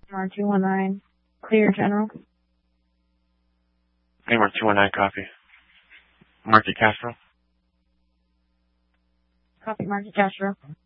Mark 219, clear general. Hey, Mark 219, copy. Mark Castro. Copy, Mark Castro.